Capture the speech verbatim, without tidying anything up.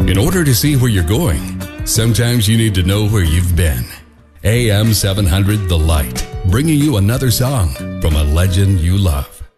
In order to see where you're going, sometimes you need to know where you've been. A M seven hundred The Light, bringing you another song from a legend you love.